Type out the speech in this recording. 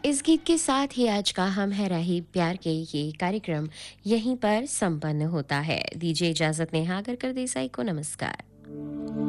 इस गीत के साथ ही आज का हम है राही प्यार के ये कार्यक्रम यहीं पर संपन्न होता है। दीजिए इजाजत नेहा अगरकर देसाई को। नमस्कार।